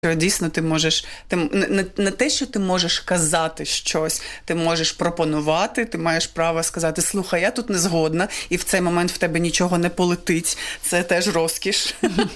Дійсно, ти можеш, не те, що ти можеш казати щось, ти можеш пропонувати, ти маєш право сказати, слухай, я тут не згодна, і в цей момент в тебе нічого не полетить. Це теж розкіш.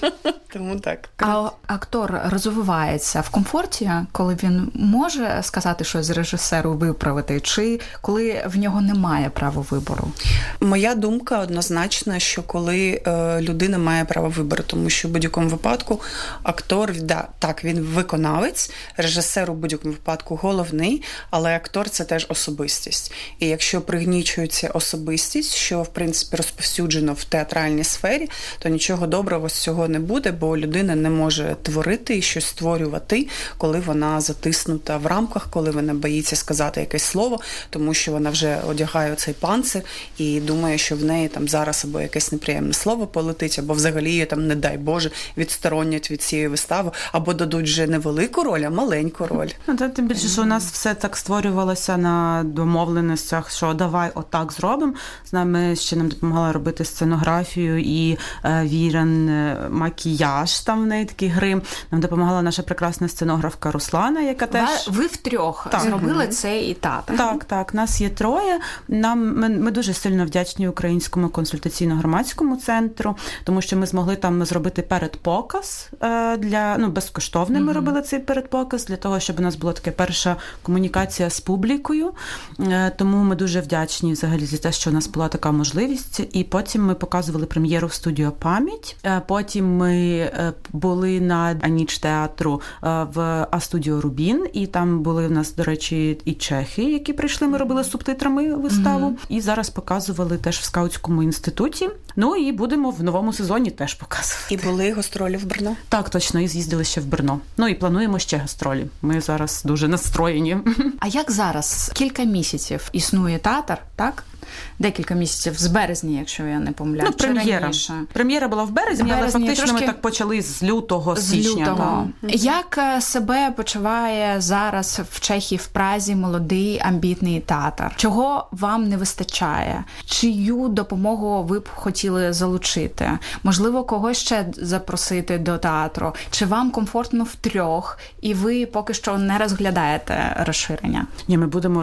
Тому так. А актор розвивається в комфорті, коли він може сказати щось режисеру, виправити, чи коли в нього немає права вибору? Моя думка однозначна, що коли людина має право вибору, тому що в будь-якому випадку актор, так, він виконавець, режисер у будь-якому випадку головний, але актор – це теж особистість. І якщо пригнічується особистість, що, в принципі, розповсюджено в театральній сфері, то нічого доброго з цього не буде, бо людина не може творити і щось створювати, коли вона затиснута в рамках, коли вона боїться сказати якесь слово, тому що вона вже одягає цей панцир і думає, що в неї там зараз або якесь неприємне слово полетить, або взагалі її там, не дай Боже, відсторонять від цієї вистави, або дадуть вже не велику роль, а маленьку роль. Тим більше, що у нас все так створювалося на домовленостях, що давай отак зробимо. З нами ще нам допомагала робити сценографію і Вірен макіяж, там в неї такий грим. Нам допомагала наша прекрасна сценографка Руслана, яка теж... Ви втрьох зробили цей театр. Так, нас є троє. Ми дуже сильно вдячні Українському консультаційно-громадському центру, тому що ми змогли там зробити передпоказ безкоштовний. Ми робили цей передпоказ для того, щоб у нас була така перша комунікація з публікою. Тому ми дуже вдячні взагалі за те, що у нас була така можливість. І потім ми показували прем'єру в студіо «Пам'ять». Потім ми були на ніч театру в А-студіо «Рубін». І там були в нас, до речі, і чехи, які прийшли. Ми робили субтитрами виставу. І зараз показували теж в Скаутському інституті. Ну і будемо в новому сезоні теж показувати. І були гастролі в Брно? Так, точно, і з'їздили ще в Брно. Ну і плануємо ще гастролі. Ми зараз дуже настроєні. А як зараз? Кілька місяців існує театр, так? Декілька місяців, з березня, якщо я не помиляю. Прем'єра. Прем'єра була в березні, але фактично ми так почали з лютого, січня. Як себе почуває зараз в Чехії, в Празі молодий амбітний театр? Чого вам не вистачає? Чию допомогу ви б хотіли залучити? Можливо, когось ще запросити до театру? Чи вам комфортно втрьох, і ви поки що не розглядаєте розширення? Ні, ми будемо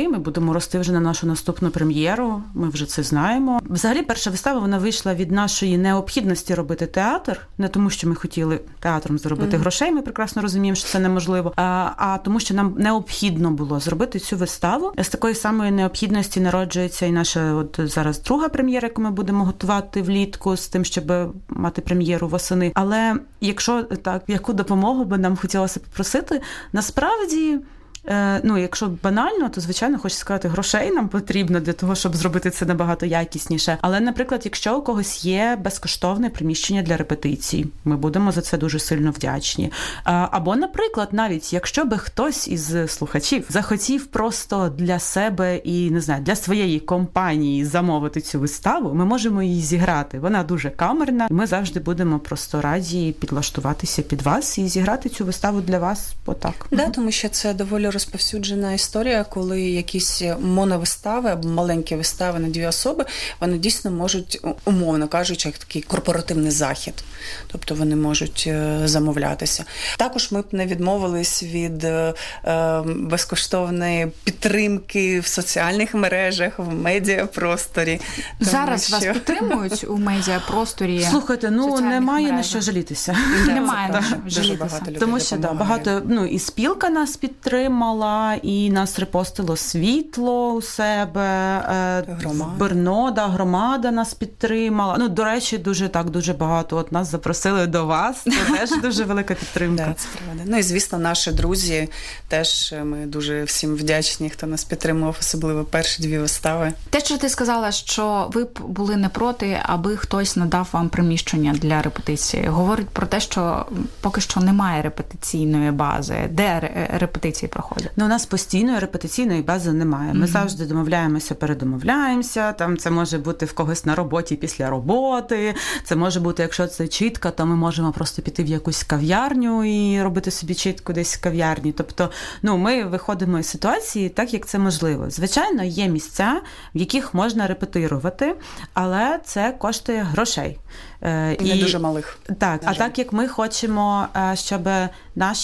рости вже на нашу наступну прем'єру. Ми вже це знаємо. Взагалі, перша вистава, вона вийшла від нашої необхідності робити театр. Не тому, що ми хотіли театром заробити грошей, ми прекрасно розуміємо, що це неможливо, а тому, що нам необхідно було зробити цю виставу. З такої самої необхідності народжується і наша зараз друга прем'єра, яку ми будемо готувати влітку, з тим, щоб мати прем'єру восени. Але якщо так, яку допомогу би нам хотілося попросити, насправді... якщо банально, то, звичайно, хочу сказати, грошей нам потрібно для того, щоб зробити це набагато якісніше. Але, наприклад, якщо у когось є безкоштовне приміщення для репетицій, ми будемо за це дуже сильно вдячні. Або, наприклад, навіть якщо би хтось із слухачів захотів просто для себе і, не знаю, для своєї компанії замовити цю виставу, ми можемо її зіграти. Вона дуже камерна. Ми завжди будемо просто раді підлаштуватися під вас і зіграти цю виставу для вас отак. Да, тому що це доволі розповсюджена історія, коли якісь моновистави або маленькі вистави на дві особи, вони дійсно можуть, умовно кажучи, як такий корпоративний захід. Тобто вони можуть замовлятися. Також ми б не відмовились від безкоштовної підтримки в соціальних мережах, в медіапросторі. Зараз вас підтримують у медіапросторі? Слухайте, немає на що жалітися. Немає на що жалітися. Тому що багато, і спілка нас підтримала, і нас репостило світло у себе, Брно, громада нас підтримала. До речі, дуже багато нас запросили до вас. Це теж дуже велика підтримка. Да, це правда. І, звісно, наші друзі теж, ми дуже всім вдячні, хто нас підтримував, особливо перші дві вистави. Те, що ти сказала, що ви б були не проти, аби хтось надав вам приміщення для репетиції. Говорить про те, що поки що немає репетиційної бази. Де репетиції проходять? проходить? У нас постійної репетиційної бази немає. Ми завжди домовляємося, передомовляємося. Там це може бути в когось на роботі після роботи. Це може бути, якщо це читка, то ми можемо просто піти в якусь кав'ярню і робити собі читку десь в кав'ярні. Тобто, ми виходимо із ситуації так, як це можливо. Звичайно, є місця, в яких можна репетирувати, але це коштує грошей. І не дуже малих. Так, а так як ми хочемо, щоб наші